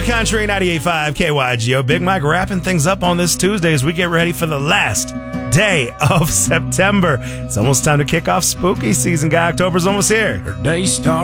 Country 98.5 KYGO. Big Mike wrapping things up on this Tuesday as we get ready for the last day of September. It's almost time to kick off spooky season, guy. October's almost here. Day star.